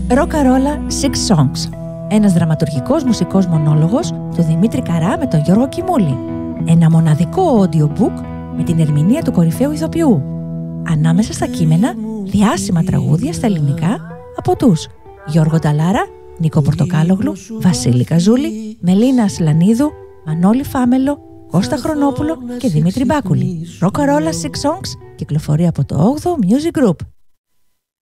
Ροκαρόλα Six Songs. Ένας δραματουργικός μουσικός μονόλογος του Δημήτρη Καρά με τον Γιώργο Κιμούλη. Ένα μοναδικό audiobook με την ερμηνεία του κορυφαίου ηθοποιού. Ανάμεσα στα κείμενα, διάσημα τραγούδια στα ελληνικά από τους Γιώργο Νταλάρα, Νίκο Πορτοκάλογλου, Βασίλη Καζούλη, Μελίνα Ασλανίδου, Μανώλη Φάμελο, Κώστα Χρονόπουλο και Δημήτρη Μπάκουλη. Ροκαρόλα Six Songs κυκλοφορεί από το 8ο Music Group.